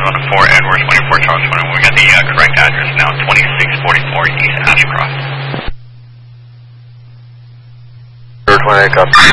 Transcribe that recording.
4 Edwards, 24 Charles 21. We got the correct address now, 2644 East Ashcroft. 28 copy.